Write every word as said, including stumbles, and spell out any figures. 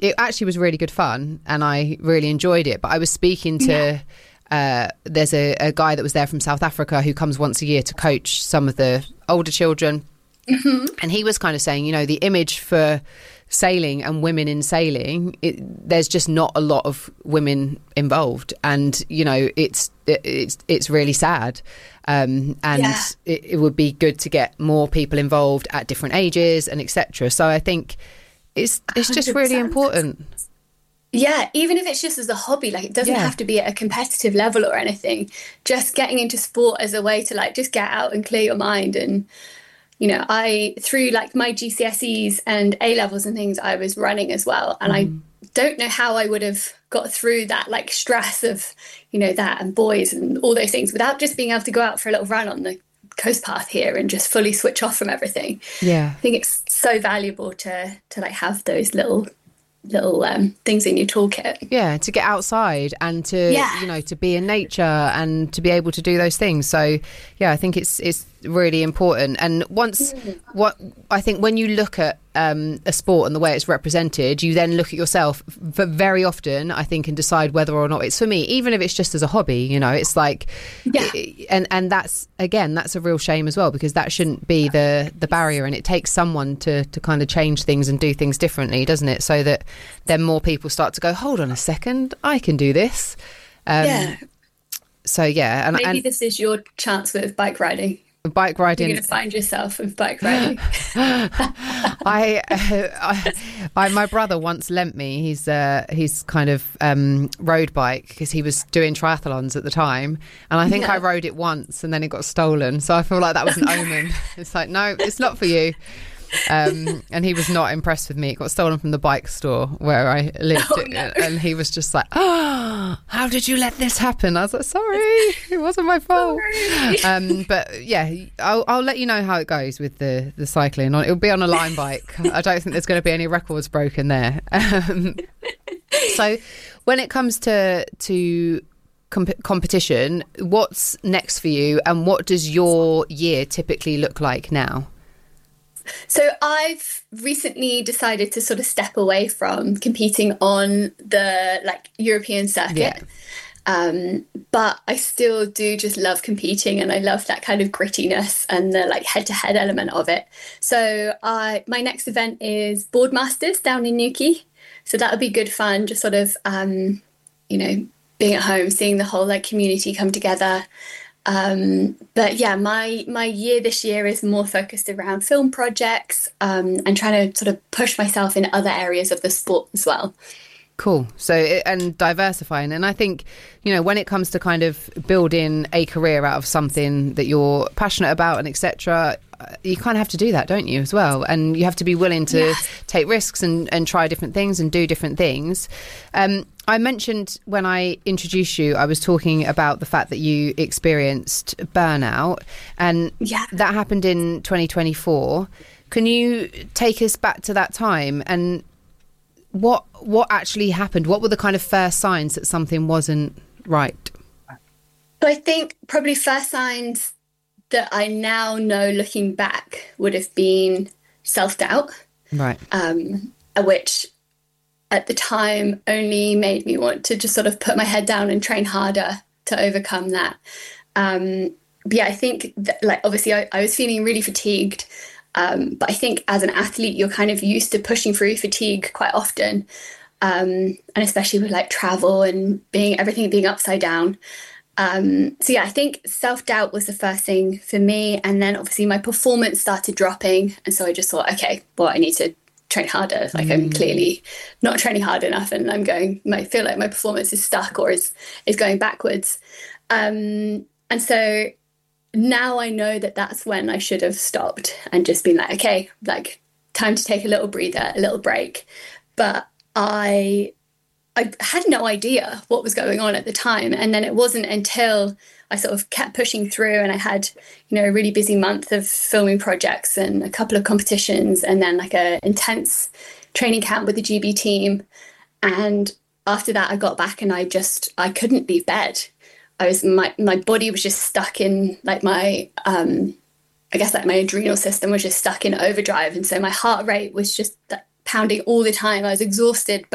it actually was really good fun and I really enjoyed it. But I was speaking to, yeah. uh, there's a, a guy that was there from South Africa who comes once a year to coach some of the older children. Mm-hmm. And he was kind of saying, you know, the image for sailing and women in sailing, it, there's just not a lot of women involved. And, you know, it's it, it's it's really sad. Um, and yeah. it, it would be good to get more people involved at different ages and et cetera. So I think it's it's just one hundred percent really important. Yeah, even if it's just as a hobby, like it doesn't yeah. have to be at a competitive level or anything. Just getting into sport as a way to like just get out and clear your mind. And, you know, I, through like my G C S Es and A levels and things, I was running as well. And mm. I don't know how I would have got through that like stress of, you know, that and boys and all those things without just being able to go out for a little run on the coast path here and just fully switch off from everything. Yeah. I think it's so valuable to, to like have those little little um, things in your toolkit. Yeah, to get outside and to, yeah. you know, to be in nature and to be able to do those things. So, yeah, I think it's it's really important. And once, mm. what I think when you look at um, a sport and the way it's represented, you then look at yourself v- very often, I think, and decide whether or not it's for me, even if it's just as a hobby, you know, it's like, yeah. it, and, and that's, again, that's a real shame as well, because that shouldn't be the, the barrier. And it takes someone to, to kind of change things and do things differently, doesn't it? So that then more people start to go, hold on a second, I can do this. Um, yeah. So, yeah. And, Maybe and, this is your chance with bike riding. Bike riding. You're going to find yourself with bike riding. I, uh, I, I, my brother once lent me his, uh, his kind of um, road bike because he was doing triathlons at the time, and I think yeah. I rode it once and then it got stolen. So I feel like that was an omen. It's like, no, it's not for you. Um, and he was not impressed with me. It got stolen from the bike store where I lived. Oh, no. And he was just like, oh, how did you let this happen? I was like, sorry, it wasn't my fault. Um, but yeah, I'll, I'll let you know how it goes with the, the cycling. It'll be on a line bike. I don't think there's going to be any records broken there. Um, so when it comes to, to comp- competition, what's next for you and what does your year typically look like now? So I've recently decided to sort of step away from competing on the like European circuit. Yeah. Um, but I still do just love competing, and I love that kind of grittiness and the like head-to-head element of it. So I my next event is Boardmasters down in Newquay. So that would be good fun, just sort of, um, you know, being at home, seeing the whole like community come together. Um, but yeah, my, my year this year is more focused around film projects, um, and trying to sort of push myself in other areas of the sport as well. Cool. So, and diversifying. And I think, you know, when it comes to kind of building a career out of something that you're passionate about and et cetera, you kind of have to do that, don't you, as well? And you have to be willing to yes. take risks and, and try different things and do different things. Um, I mentioned when I introduced you, I was talking about the fact that you experienced burnout, and yeah. that happened in twenty twenty-four. Can you take us back to that time and what what actually happened? What were the kind of first signs that something wasn't right? So I think probably first signs that I now know looking back would have been self-doubt, right? Um, which at the time only made me want to just sort of put my head down and train harder to overcome that. Um, but yeah, I think that, like, obviously I, I was feeling really fatigued. Um, but I think as an athlete, you're kind of used to pushing through fatigue quite often. Um, and especially with like travel and being everything being upside down. Um, so yeah, I think self-doubt was the first thing for me. And then obviously my performance started dropping. And so I just thought, okay, well, I need to train harder. Like mm. I'm clearly not training hard enough, and I'm going, I feel like my performance is stuck or is, is going backwards. Um, and so now I know that that's when I should have stopped and just been like, okay, like time to take a little breather, a little break. But I, I had no idea what was going on at the time. And then it wasn't until I sort of kept pushing through and I had, you know, a really busy month of filming projects and a couple of competitions and then like a intense training camp with the G B team. And after that, I got back and I just, I couldn't leave bed. I was, my, my body was just stuck in like my, um, I guess like my adrenal system was just stuck in overdrive. And so my heart rate was just pounding all the time. I was exhausted, but